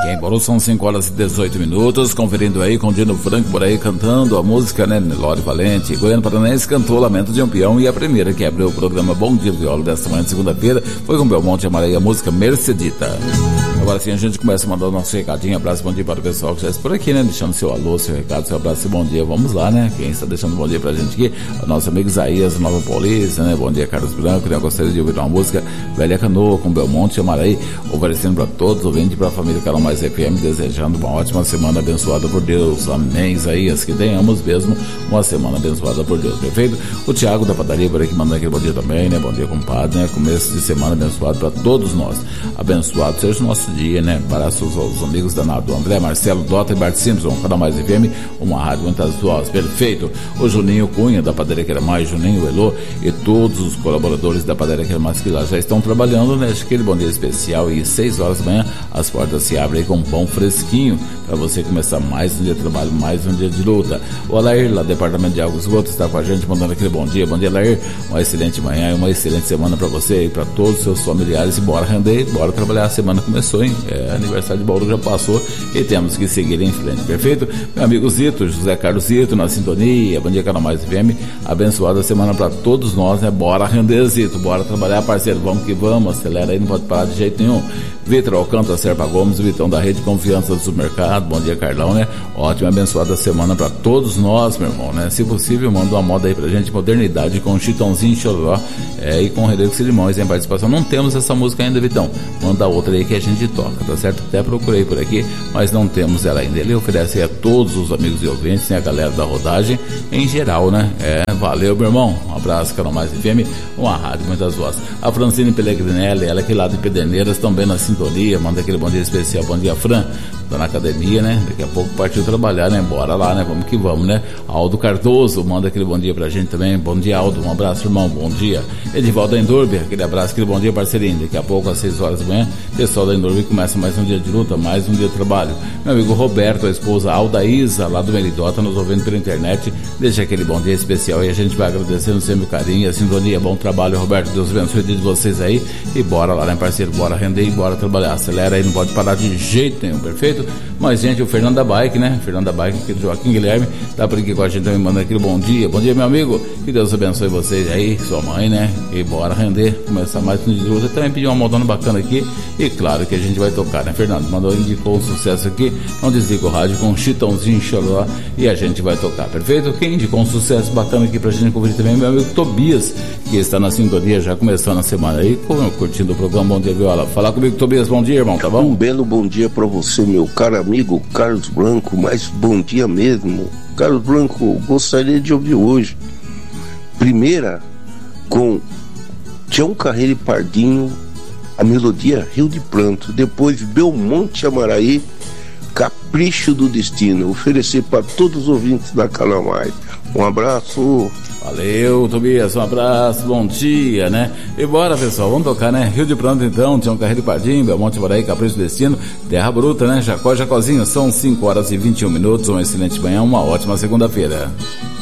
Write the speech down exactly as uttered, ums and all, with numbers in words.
Aqui em Bauru são cinco horas e dezoito minutos, conferindo aí com o Dino Franco por aí cantando a música, né? Nelore Valente, Goiano Paranaense cantou Lamento de um Peão, e a primeira que abriu o programa Bom Dia Viola desta manhã de segunda-feira foi com Belmonte Amarei, a música Mercedita. Agora sim a gente começa a mandar o nosso recadinho, abraço, bom dia para o pessoal que já está por aqui, né? Deixando seu alô, seu recado, seu abraço e bom dia. Vamos lá, né? Quem está deixando bom dia pra gente aqui? O nosso amigo Isaías, Nova Paulista, né? Bom dia, Carlos Branco, né? Eu gostaria de ouvir uma música Velha Canoa com Belmonte Amarei, oferecendo para todos, ouvindo para a família Canal Mais F M, desejando uma ótima semana abençoada por Deus. Amém, Isaías, que tenhamos mesmo uma semana abençoada por Deus, perfeito? O Thiago da padaria por aqui mandando aquele bom dia também, né? Bom dia, compadre, né? Começo de semana abençoado para todos nós. Abençoado seja o nosso dia, né? Abraços aos amigos danados, André, Marcelo, Dota e Bart Simpson, Canal Mais F M, uma rádio muitas vozes, perfeito. O Juninho Cunha da padaria que era mais, Juninho, o Elô e todos os colaboradores da padaria que era mais, que lá já estão trabalhando, né? Aquele bom dia especial, e seis horas da manhã as portas se abrem aí com pão fresquinho para você começar mais um dia de trabalho, mais um dia de luta. O Alair, lá do Departamento de Água e Esgoto, está com a gente mandando aquele bom dia. Bom dia, Alair, uma excelente manhã e uma excelente semana para você e para todos os seus familiares, e bora render, bora trabalhar. A semana começou, hein? É, aniversário de Bauru já passou e temos que seguir em frente, perfeito? Meu amigo Zito, José Carlos Zito na sintonia, bom dia, Canal Mais F M, abençoada semana para todos nós, né? Bora render, Zito, bora trabalhar, parceiro, vamos que vamos, acelera aí, não pode parar de jeito nenhum. Vitor Alcântara, Serpa Gomes, o Vitão da Rede Confiança do Supermercado, bom dia, Carlão, né? Ótima, abençoada semana para todos nós, meu irmão, né? Se possível, manda uma moda aí pra gente, Modernidade, com Chitãozinho Chororó, é, e com Redux Limões em participação. Não temos essa música ainda, Vitão, manda outra aí que a gente toca, tá certo? Até procurei por aqui, mas não temos ela ainda. Ele oferece a todos os amigos e ouvintes, né? A galera da rodagem, em geral, né? É, valeu, meu irmão, um abraço, Canal Mais F M, uma rádio, muitas vozes. A Francine Pellegrinelli, ela que lá de Pederneiras, também na sintonia, manda aquele bom dia especial, bom dia, Fran, tá na academia, né? Daqui a pouco partiu trabalhar, né? Bora lá, né? Vamos que vamos, né? Aldo Cardoso, manda aquele bom dia pra gente também, bom dia, Aldo, um abraço, irmão, bom dia. Edivaldo da Endurbe, aquele abraço, aquele bom dia, parceirinho. Daqui a pouco, às seis horas da manhã, pessoal da Endurbe começa mais um dia de luta, mais um dia de trabalho. Meu amigo Roberto, a esposa Aldaísa, lá do Melidota, nos ouvindo pela internet, deixa aquele bom dia especial e a gente vai agradecendo sempre o carinho e a sintonia. Bom trabalho, Roberto, Deus abençoe o dia de vocês aí, e bora lá, né, parceiro, bora render e bora trabalhar, acelera aí, não pode parar de jeito nenhum, perfeito? Mas, gente, o Fernando da Bike, né, Fernando da Bike, aqui do Joaquim Guilherme, tá por aqui com a gente também, mandando aquele bom dia, bom dia, meu amigo, que Deus abençoe vocês aí, sua mãe, né, e bora render, começar mais um dia de luta. Também pediu uma modona bacana aqui, e claro que a gente vai tocar, né, Fernando, mandou, indicou um sucesso aqui, não desliga o rádio, com Chitãozinho Chororó, e a gente vai tocar, perfeito? Quem indicou um sucesso bacana aqui pra gente conferir também, meu amigo Tobias, que está na sintonia, já começando a semana aí, curtindo o programa Bom Dia Viola. Fala comigo, Tobias, bom dia, irmão, tá bom? Um belo bom dia pra você, meu caro amigo Carlos Branco, mas bom dia mesmo. Carlos Branco, gostaria de ouvir hoje, primeira, com Tião Carreiro e Pardinho, a melodia Rio de Pranto, depois Belmonte Amaraí, Capricho do Destino, oferecer para todos os ouvintes da Canal Mais. Um abraço. Valeu, Tobias, um abraço, bom dia, né? E bora, pessoal, vamos tocar, né? Rio de Pranto, então, Tião Carreiro e Pardinho, Belmonte Amaraí, Capricho do Destino, Terra Bruta, né? Jacó, Jacozinho, são cinco horas e vinte e um minutos, uma excelente manhã, uma ótima segunda-feira.